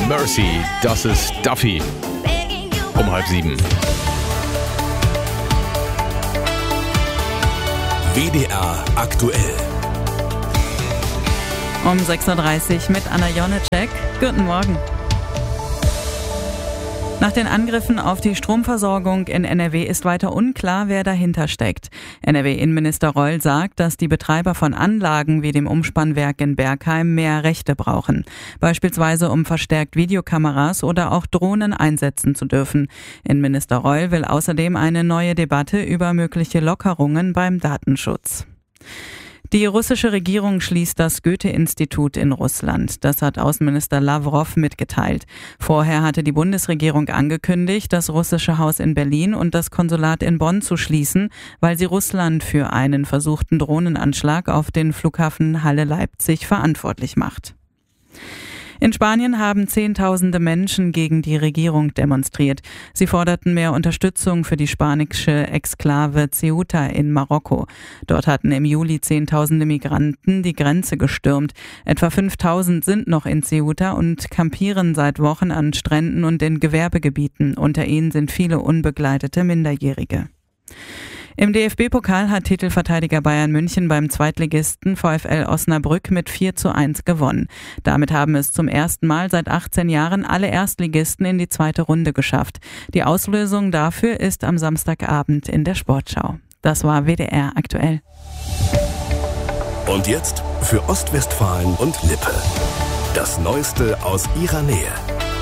Mercy, das ist Duffy. Um 6:30. WDR aktuell. Um 6:30 Uhr mit Anna Jonecek. Guten Morgen. Nach den Angriffen auf die Stromversorgung in NRW ist weiter unklar, wer dahinter steckt. NRW-Innenminister Reul sagt, dass die Betreiber von Anlagen wie dem Umspannwerk in Bergheim mehr Rechte brauchen. Beispielsweise um verstärkt Videokameras oder auch Drohnen einsetzen zu dürfen. Innenminister Reul will außerdem eine neue Debatte über mögliche Lockerungen beim Datenschutz. Die russische Regierung schließt das Goethe-Institut in Russland. Das hat Außenminister Lawrow mitgeteilt. Vorher hatte die Bundesregierung angekündigt, das russische Haus in Berlin und das Konsulat in Bonn zu schließen, weil sie Russland für einen versuchten Drohnenanschlag auf den Flughafen Halle-Leipzig verantwortlich macht. In Spanien haben Zehntausende Menschen gegen die Regierung demonstriert. Sie forderten mehr Unterstützung für die spanische Exklave Ceuta in Marokko. Dort hatten im Juli Zehntausende Migranten die Grenze gestürmt. Etwa 5.000 sind noch in Ceuta und kampieren seit Wochen an Stränden und in Gewerbegebieten. Unter ihnen sind viele unbegleitete Minderjährige. Im DFB-Pokal hat Titelverteidiger Bayern München beim Zweitligisten VfL Osnabrück mit 4:1 gewonnen. Damit haben es zum ersten Mal seit 18 Jahren alle Erstligisten in die zweite Runde geschafft. Die Auslösung dafür ist am Samstagabend in der Sportschau. Das war WDR aktuell. Und jetzt für Ostwestfalen und Lippe. Das Neueste aus ihrer Nähe.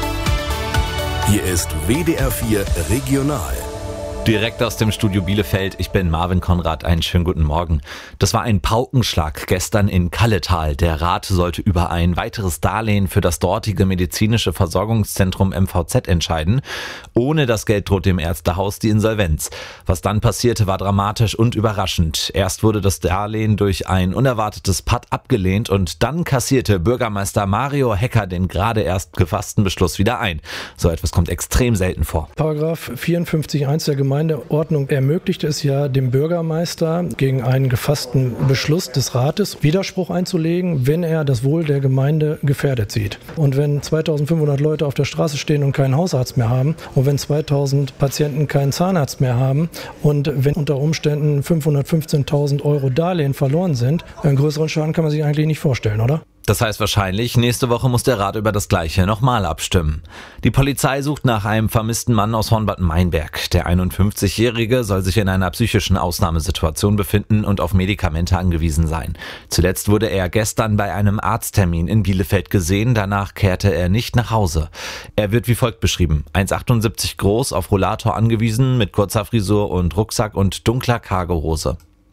Hier ist WDR 4 Regional. Direkt aus dem Studio Bielefeld, ich bin Marvin Konrad, einen schönen guten Morgen. Das war ein Paukenschlag gestern in Kalletal. Der Rat sollte über ein weiteres Darlehen für das dortige medizinische Versorgungszentrum MVZ entscheiden. Ohne das Geld droht dem Ärztehaus die Insolvenz. Was dann passierte, war dramatisch und überraschend. Erst wurde das Darlehen durch ein unerwartetes Patt abgelehnt und dann kassierte Bürgermeister Mario Hecker den gerade erst gefassten Beschluss wieder ein. So etwas kommt extrem selten vor. Paragraph 54.1 der Gemeindeordnung ermöglicht es ja dem Bürgermeister, gegen einen gefassten Beschluss des Rates Widerspruch einzulegen, wenn er das Wohl der Gemeinde gefährdet sieht. Und wenn 2.500 Leute auf der Straße stehen und keinen Hausarzt mehr haben und wenn 2.000 Patienten keinen Zahnarzt mehr haben und wenn unter Umständen 515.000 Euro Darlehen verloren sind, einen größeren Schaden kann man sich eigentlich nicht vorstellen, oder? Das heißt wahrscheinlich, nächste Woche muss der Rat über das Gleiche nochmal abstimmen. Die Polizei sucht nach einem vermissten Mann aus Hornbad-Meinberg. Der 51-Jährige soll sich in einer psychischen Ausnahmesituation befinden und auf Medikamente angewiesen sein. Zuletzt wurde er gestern bei einem Arzttermin in Bielefeld gesehen, danach kehrte er nicht nach Hause. Er wird wie folgt beschrieben: 1,78 groß, auf Rollator angewiesen, mit kurzer Frisur und Rucksack und dunkler Cargohose.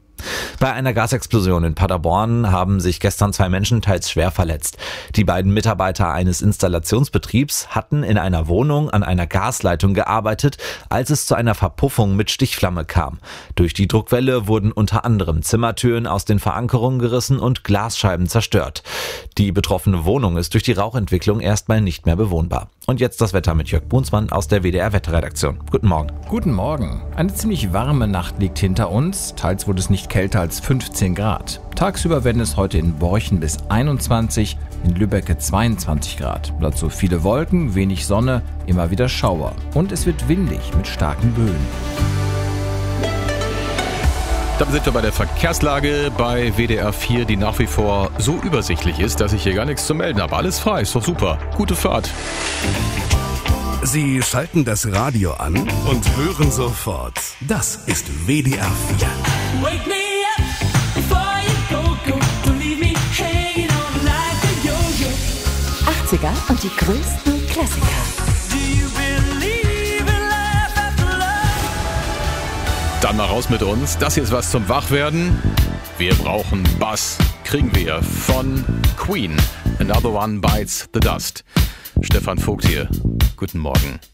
Bei einer Gasexplosion in Paderborn haben sich gestern 2 Menschen teils schwer verletzt. Die beiden Mitarbeiter eines Installationsbetriebs hatten in einer Wohnung an einer Gasleitung gearbeitet, als es zu einer Verpuffung mit Stichflamme kam. Durch die Druckwelle wurden unter anderem Zimmertüren aus den Verankerungen gerissen und Glasscheiben zerstört. Die betroffene Wohnung ist durch die Rauchentwicklung erstmal nicht mehr bewohnbar. Und jetzt das Wetter mit Jörg Brunsmann aus der WDR-Wetterredaktion. Guten Morgen. Guten Morgen. Eine ziemlich warme Nacht liegt hinter uns. Teils wurde es nicht kälter als 15 Grad. Tagsüber werden es heute in Borchen bis 21, in Lübbecke 22 Grad. Dazu viele Wolken, wenig Sonne, immer wieder Schauer. Und es wird windig mit starken Böen. Dann sind wir bei der Verkehrslage bei WDR 4, die nach wie vor so übersichtlich ist, dass ich hier gar nichts zu melden habe. Alles frei, ist doch super. Gute Fahrt. Sie schalten das Radio an und hören sofort. Das ist WDR 4. Wake me up before you go, don't leave me hanging on like a yo-yo. 80er und die größten Klassiker. Do you believe in life after love? Dann mal raus mit uns. Das hier ist was zum Wachwerden. Wir brauchen Bass. Kriegen wir von Queen. Another One Bites the Dust. Stefan Vogt hier. Guten Morgen.